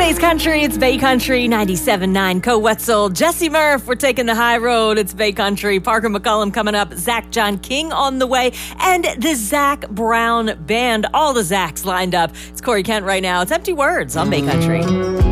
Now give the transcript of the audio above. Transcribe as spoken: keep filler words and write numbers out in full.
Today's country, it's Bay Country, ninety-seven point nine Co-Wetzel. Jesse Murph, we're taking the high road. It's Bay Country. Parker McCollum coming up. Zach John King on the way. And the Zach Brown Band. All the Zachs lined up. It's Corey Kent right now. It's Empty Words on Bay Country.